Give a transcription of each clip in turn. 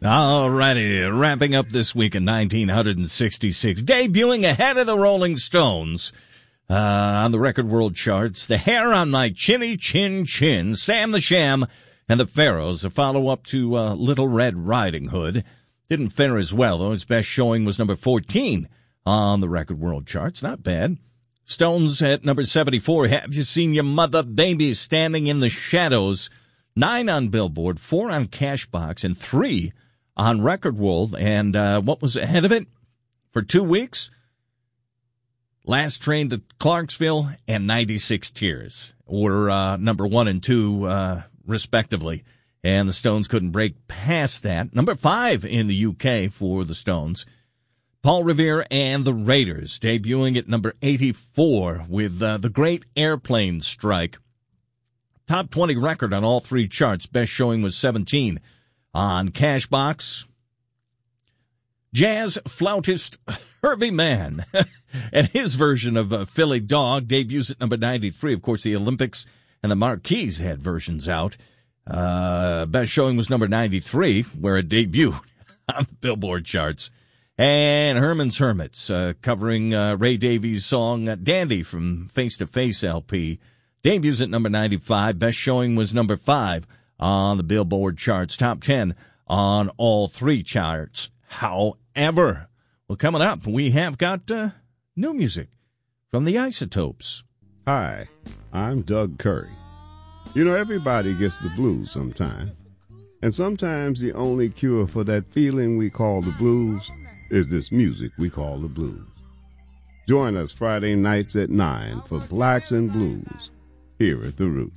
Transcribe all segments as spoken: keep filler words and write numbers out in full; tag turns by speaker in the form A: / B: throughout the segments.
A: All righty, wrapping up this week in nineteen sixty-six, debuting ahead of the Rolling Stones uh, on the Record World Charts, The Hair on My Chinny Chin Chin, Sam the Sham and the Pharaohs, a follow-up to uh, Little Red Riding Hood. Didn't fare as well, though. Its best showing was number fourteen on the Record World Charts. Not bad. Stones at number seventy-four, Have You Seen Your Mother, Baby, Standing in the Shadows. Nine on Billboard, four on Cashbox, and three on Record World. And uh, what was ahead of it for two weeks? Last Train to Clarksville and ninety-six Tears were uh, number one and two, uh, respectively. And the Stones couldn't break past that. Number five in the U K for the Stones. Paul Revere and the Raiders debuting at number eighty-four with uh, The Great Airplane Strike. Top twenty record on all three charts. Best showing was seventeen on Cashbox. Jazz flautist Herbie Mann and his version of uh, Philly Dog debuts at number ninety-three. Of course, the Olympics and the Marquis had versions out. Uh, best showing was number ninety-three, where it debuted on the Billboard charts. And Herman's Hermits, uh, covering uh, Ray Davies' song uh, Dandy from Face to Face L P. Debuts at number ninety-five. Best showing was number five on the Billboard charts. Top ten on all three charts. However, well, coming up, we have got uh, new music from the Isotopes.
B: Hi, I'm Doug Curry. You know, everybody gets the blues sometimes. And sometimes the only cure for that feeling we call the blues is this music we call the blues. Join us Friday nights at nine for Blacks and Blues here at The Root.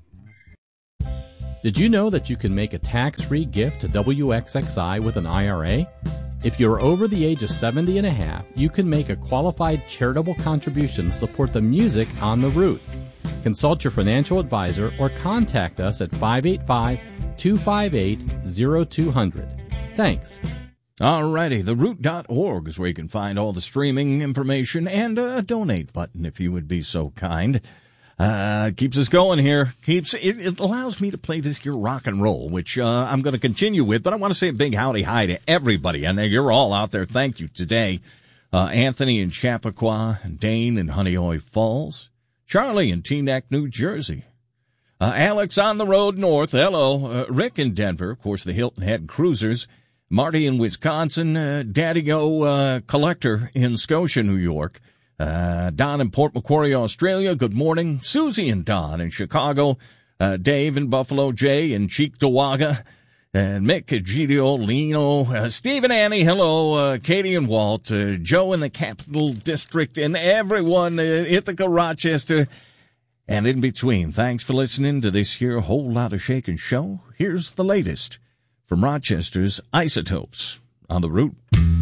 C: Did you know that you can make a tax-free gift to W X X I with an I R A? If you're over the age of seventy and a half, you can make a qualified charitable contribution to support the music on The Root. Consult your financial advisor or contact us at five eight five, two five eight, zero two zero zero. Thanks.
A: All righty, the root dot org is where you can find all the streaming information and a donate button if you would be so kind. Uh, keeps us going here. Keeps it, it allows me to play this here rock and roll, which uh, I'm going to continue with. But I want to say a big howdy hi to everybody. I know you're all out there. Thank you today. Uh, Anthony in Chappaqua, Dane in Honeoye Falls, Charlie in Teaneck, New Jersey, uh, Alex on the road north. Hello, uh, Rick in Denver. Of course, the Hilton Head Cruisers. Marty in Wisconsin, uh, Daddy-O uh, Collector in Scotia, New York. Uh, Don in Port Macquarie, Australia. Good morning. Susie and Don in Chicago. Uh, Dave in Buffalo. Jay in Cheektowaga. And Mick, Egidio, Lino. Uh, Steve and Annie. Hello. Uh, Katie and Walt. Uh, Joe in the Capital District. And everyone, uh, Ithaca, Rochester. And in between. Thanks for listening to this here Whole Lotta Shakin' show. Here's the latest from Rochester's Isotopes on The Root.